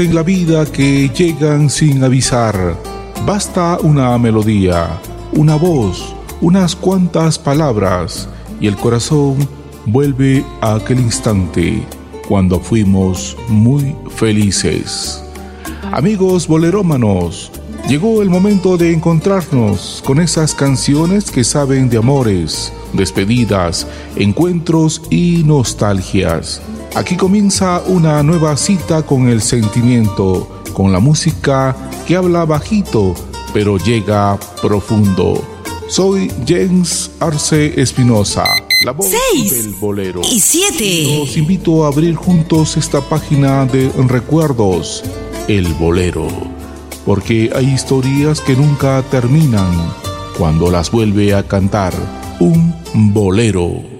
En la vida que llegan sin avisar. Basta una melodía, una voz, unas cuantas palabras y el corazón vuelve a aquel instante cuando fuimos muy felices. Amigos bolerómanos, llegó el momento de encontrarnos con esas canciones que saben de amores, despedidas, encuentros y nostalgias. Aquí comienza una nueva cita con el sentimiento, con la música que habla bajito, pero llega profundo. Soy Jens Arce Espinosa, la voz 6 del bolero. y 7. Los invito a abrir juntos esta página de recuerdos, El Bolero, porque hay historias que nunca terminan cuando las vuelve a cantar un bolero.